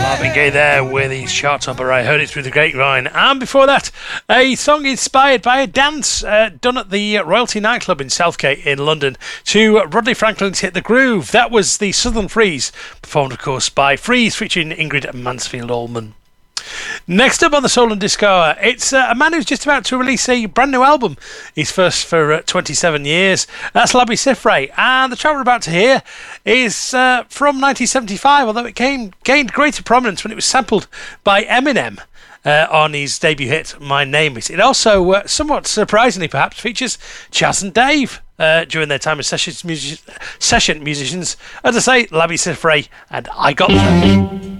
Marvin Gaye there with his chart topper. I heard it through the grapevine. And before that, a song inspired by a dance done at the Royalty nightclub in Southgate in London to Rodney Franklin's Hit the Groove. That was the Southern Freeze, performed, of course, by Freeze featuring Ingrid Mansfield-Allman. Next up on the Soul and Disco Hour, it's a man who's just about to release a brand new album, his first for 27 years. That's Labi Siffre, and the track we're about to hear is from 1975, although it gained greater prominence when it was sampled by Eminem on his debut hit My Name Is. It also, somewhat surprisingly perhaps, features Chas and Dave during their time as session musicians. As I say, Labi Siffre and I Got Them.